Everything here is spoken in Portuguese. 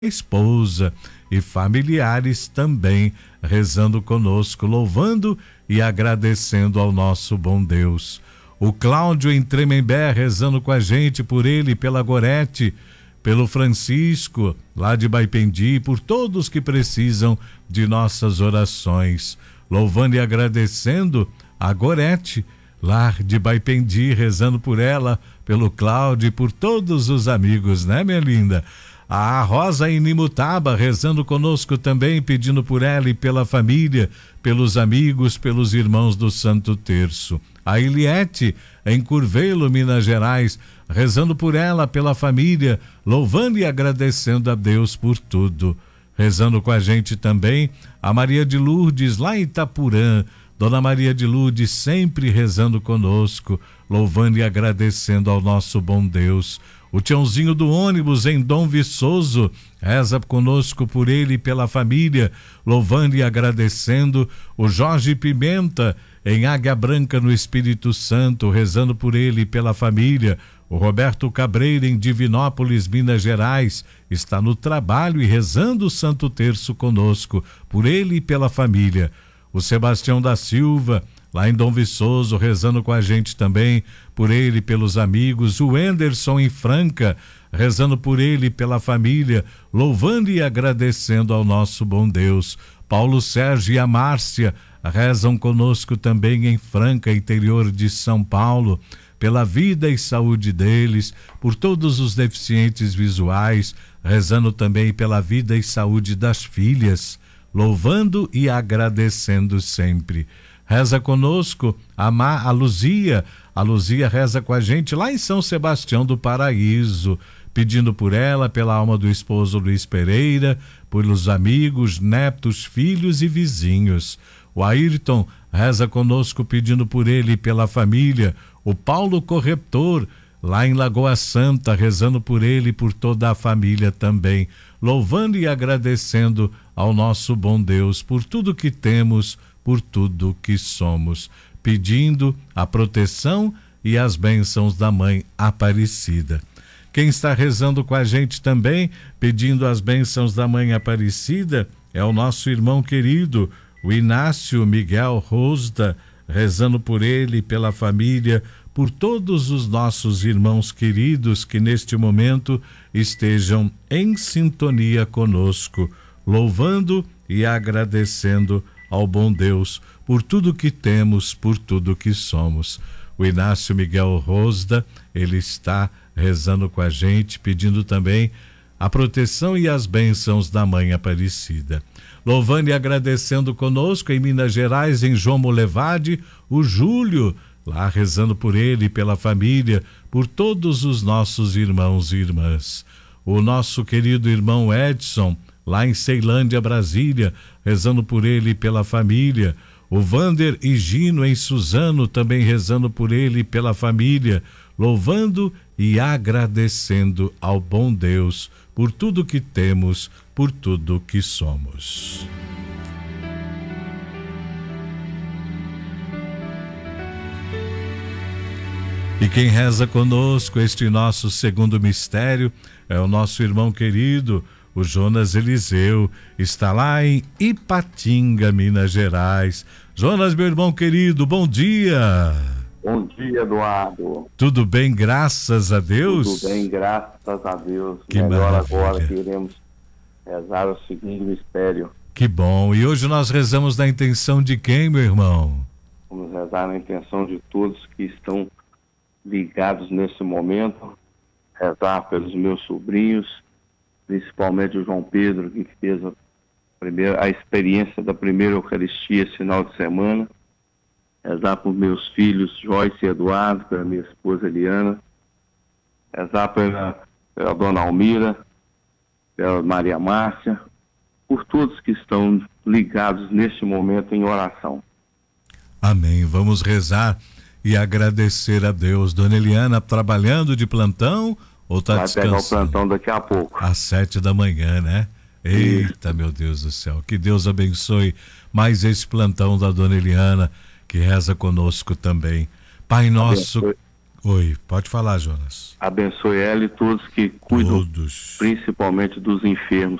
esposa e familiares também rezando conosco, louvando e agradecendo ao nosso bom Deus. O Cláudio em Tremembé rezando com a gente, por ele, pela Gorete, pelo Francisco lá de Baipendi, por todos que precisam de nossas orações, louvando e agradecendo a Gorete lá de Baipendi, rezando por ela, pelo Cláudio e por todos os amigos, né, minha linda? A Rosa em Nimutaba rezando conosco também, pedindo por ela e pela família, pelos amigos, pelos irmãos do Santo Terço. A Eliette em Curvelo, Minas Gerais, rezando por ela, pela família, louvando e agradecendo a Deus por tudo. Rezando com a gente também a Maria de Lourdes lá em Itapurã. Dona Maria de Lourdes sempre rezando conosco, louvando e agradecendo ao nosso bom Deus. O Tiãozinho do ônibus em Dom Viçoso reza conosco, por ele e pela família, louvando e agradecendo. O Jorge Pimenta em Águia Branca no Espírito Santo, rezando por ele e pela família. O Roberto Cabreira em Divinópolis, Minas Gerais, está no trabalho e rezando o Santo Terço conosco, por ele e pela família. O Sebastião da Silva lá em Dom Viçoso, rezando com a gente também, por ele e pelos amigos. O Enderson em Franca, rezando por ele e pela família, louvando e agradecendo ao nosso bom Deus. Paulo Sérgio e a Márcia rezam conosco também em Franca, interior de São Paulo, pela vida e saúde deles, por todos os deficientes visuais, rezando também pela vida e saúde das filhas, louvando e agradecendo sempre. Reza conosco a Luzia. A Luzia reza com a gente lá em São Sebastião do Paraíso, pedindo por ela, pela alma do esposo Luiz Pereira, pelos amigos, netos, filhos e vizinhos. O Ayrton reza conosco, pedindo por ele e pela família. O Paulo Corretor, lá em Lagoa Santa, rezando por ele e por toda a família também, louvando e agradecendo ao nosso bom Deus por tudo que temos, por tudo que somos, pedindo a proteção e as bênçãos da Mãe Aparecida. Quem está rezando com a gente também, pedindo as bênçãos da Mãe Aparecida, é o nosso irmão querido, o Inácio Miguel Rosda, rezando por ele e pela família, por todos os nossos irmãos queridos que neste momento estejam em sintonia conosco, louvando e agradecendo ao bom Deus por tudo que temos, por tudo que somos. O Inácio Miguel Rosda, ele está rezando com a gente, pedindo também a proteção e as bênçãos da Mãe Aparecida. Louvando e agradecendo conosco em Minas Gerais, em João Molevade, o Júlio, lá rezando por ele e pela família, por todos os nossos irmãos e irmãs. O nosso querido irmão Edson, lá em Ceilândia, Brasília, rezando por ele e pela família. O Vander e Gino em Suzano, também rezando por ele e pela família, louvando e agradecendo ao bom Deus por tudo que temos, por tudo que somos. E quem reza conosco este nosso segundo mistério é o nosso irmão querido, o Jonas Eliseu, está lá em Ipatinga, Minas Gerais. Jonas, meu irmão querido, bom dia. Bom dia, Eduardo. Tudo bem, graças a Deus? Tudo bem, graças a Deus. Que melhor maravilha. Agora que iremos rezar o segundo mistério. Que bom. E hoje nós rezamos na intenção de quem, meu irmão? Vamos rezar na intenção de todos que estão ligados nesse momento. Rezar pelos meus sobrinhos, principalmente o João Pedro, que fez a experiência da primeira Eucaristia esse final de semana. Rezar por meus filhos Joyce e Eduardo, pela minha esposa Eliana. Rezar pela dona Almira, pela Maria Márcia, por todos que estão ligados neste momento em oração. Amém. Vamos rezar e agradecer a Deus. Dona Eliana trabalhando de plantão ou está descansando? Vai pegar o plantão daqui a pouco. Às 7h, né? Eita, meu Deus do céu. Que Deus abençoe mais esse plantão da Dona Eliana, que reza conosco também. Pai nosso... Oi, pode falar, Jonas. Abençoe ela e todos que cuidam, Todos. principalmente dos enfermos.